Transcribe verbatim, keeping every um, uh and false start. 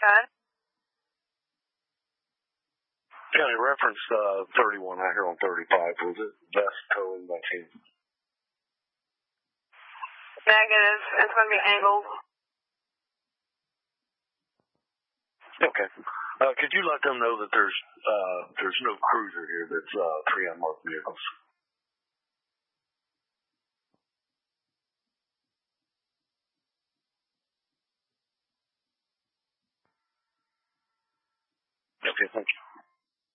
ahead. County reference uh, thirty-one out here on thirty-five. Was it vest towing by chance? Negative. It's going to be angled. Okay. Uh, could you let them know that there's uh, there's no cruiser here that's uh, three unmarked vehicles? Okay, thank you.